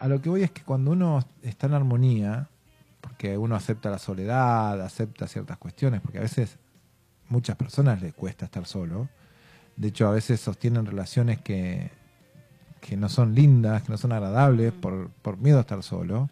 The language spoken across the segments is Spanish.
A lo que voy es que cuando uno está en armonía, porque uno acepta la soledad, acepta ciertas cuestiones, porque a veces muchas personas les cuesta estar solo. De hecho, a veces sostienen relaciones que no son lindas, que no son agradables por miedo a estar solo.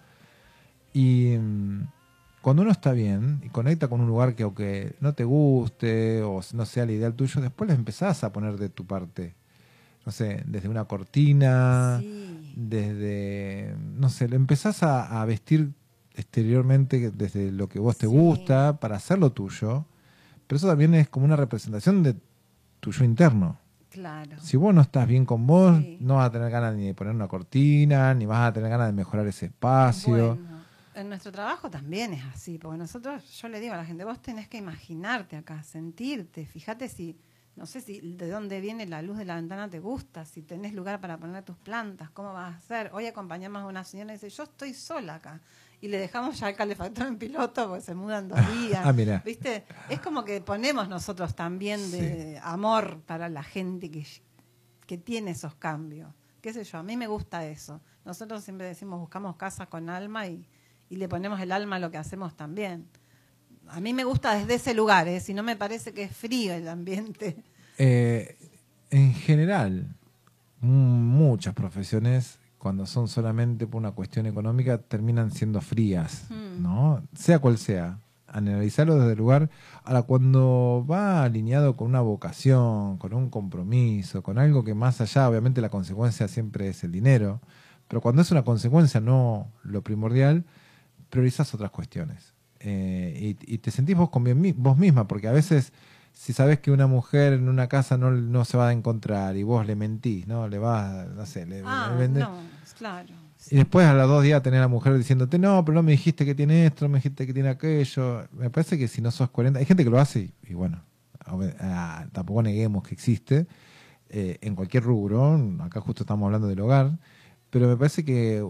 Y cuando uno está bien y conecta con un lugar que aunque no te guste o no sea la ideal tuyo, después le empezás a poner de tu parte. No sé, desde una cortina, Sí. desde, no sé, le empezás a vestir exteriormente desde lo que vos te Sí. gusta para hacerlo tuyo. Pero eso también es como una representación de tu yo interno. Claro. Si vos no estás bien con vos, Sí. no vas a tener ganas ni de poner una cortina, ni vas a tener ganas de mejorar ese espacio. Bueno, en nuestro trabajo también es así, porque nosotros, yo le digo a la gente, vos tenés que imaginarte acá, sentirte, fíjate si, no sé si de dónde viene la luz de la ventana te gusta, si tenés lugar para poner tus plantas, cómo vas a hacer. Hoy acompañamos a una señora y dice, yo estoy sola acá. Y le dejamos ya el calefactor en piloto porque se mudan 2 días. Ah, mira. ¿Viste? Es como que ponemos nosotros también de amor para la gente que tiene esos cambios. Qué sé yo, a mí me gusta eso. Nosotros siempre decimos, buscamos casas con alma y le ponemos el alma a lo que hacemos también. A mí me gusta desde ese lugar, si no me parece que es frío el ambiente. En general, muchas profesiones, cuando son solamente por una cuestión económica, terminan siendo frías, ¿no? Sea cual sea. Analizarlo desde el lugar. Ahora, cuando va alineado con una vocación, con un compromiso, con algo que más allá, obviamente la consecuencia siempre es el dinero, pero cuando es una consecuencia, no lo primordial, priorizas otras cuestiones. Y te sentís vos vos misma, porque a veces, si sabés que una mujer en una casa no se va a encontrar y vos le mentís, ¿no? Le vas, no sé, le vendés. No, claro. Sí. Y después a los 2 días tener a la mujer diciéndote, no, pero no me dijiste que tiene esto, no me dijiste que tiene aquello. Me parece que si no sos coherente, hay gente que lo hace y bueno, tampoco neguemos que existe en cualquier rubro. Acá justo estamos hablando del hogar, pero me parece que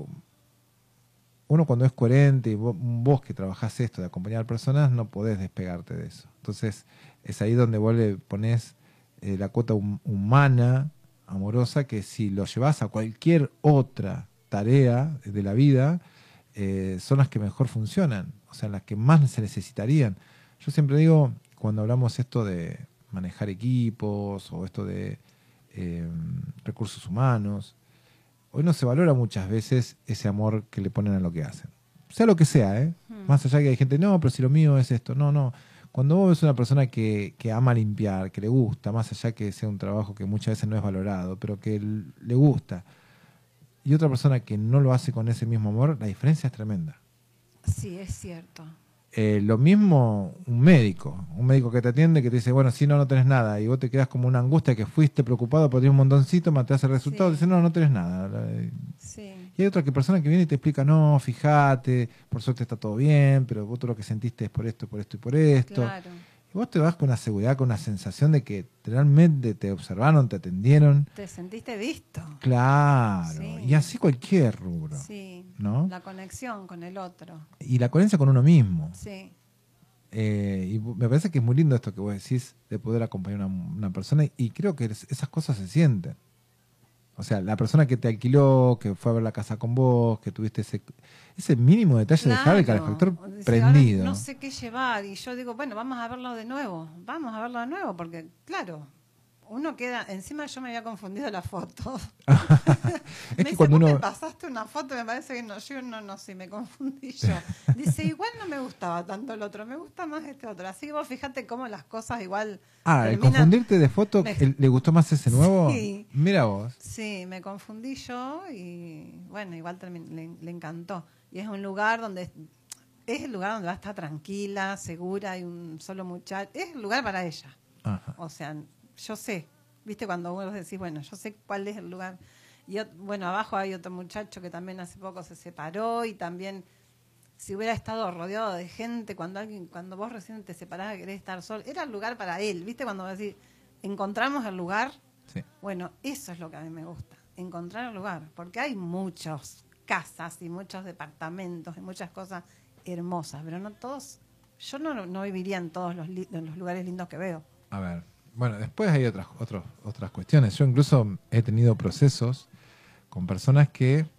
uno cuando es coherente y vos que trabajás esto de acompañar personas, no podés despegarte de eso. Entonces es ahí donde vos le ponés la cuota humana, amorosa, que si lo llevas a cualquier otra tarea de la vida, son las que mejor funcionan, o sea, las que más se necesitarían. Yo siempre digo, cuando hablamos esto de manejar equipos o esto de recursos humanos, hoy no se valora muchas veces ese amor que le ponen a lo que hacen. Sea lo que sea, ¿eh? Más allá que hay gente, no, pero si lo mío es esto. No, no. Cuando vos ves una persona que ama limpiar, que le gusta, más allá que sea un trabajo que muchas veces no es valorado, pero que le gusta, y otra persona que no lo hace con ese mismo amor, la diferencia es tremenda. Sí, es cierto. Lo mismo un médico que te atiende, que te dice, bueno, si no tenés nada, y vos te quedás como una angustia que fuiste preocupado porque tenés un montoncito, te hace el resultado, Sí. dice, no tenés nada. Sí. Y hay otra persona que viene y te explica, no, fíjate, por suerte está todo bien, pero vos todo lo que sentiste es por esto, por esto y por esto. Claro. Y vos te vas con una seguridad, con una sensación de que realmente te observaron, te atendieron. Te sentiste visto. Claro, Sí. y así cualquier rubro. Sí, ¿no? la conexión con el otro. Y la coherencia con uno mismo. Sí. Y me parece que es muy lindo esto que vos decís de poder acompañar a una persona y creo que esas cosas se sienten. O sea, la persona que te alquiló, que fue a ver la casa con vos, que tuviste ese mínimo detalle de dejar el calefactor Dice, prendido. no sé qué llevar y yo digo, bueno, vamos a verlo de nuevo, porque claro, uno queda, encima yo me había confundido la foto. Es me que dice, cuando ¿vos uno... me pasaste una foto? Me parece que no, yo no sé, me confundí yo. Dice, igual no me gustaba tanto el otro, me gusta más este otro. Así que vos fíjate cómo las cosas igual el confundirte de foto, ¿le gustó más ese nuevo? Sí. Mira vos. Sí, me confundí yo y bueno, igual le encantó. Y es un lugar donde... Es el lugar donde va a estar tranquila, segura, hay un solo muchacho. Es el lugar para ella. Ajá. O sea, yo sé, viste cuando vos decís, bueno, yo sé cuál es el lugar. Y bueno, abajo hay otro muchacho que también hace poco se separó y también si hubiera estado rodeado de gente, cuando vos recién te separás y querés estar solo, era el lugar para él, viste cuando vos decís, encontramos el lugar. Sí. Bueno, eso es lo que a mí me gusta, encontrar el lugar, porque hay muchas casas y muchos departamentos y muchas cosas hermosas, pero no todos, yo no viviría en todos en los lugares lindos que veo. A ver, bueno, después hay otras cuestiones. Yo incluso he tenido procesos con personas que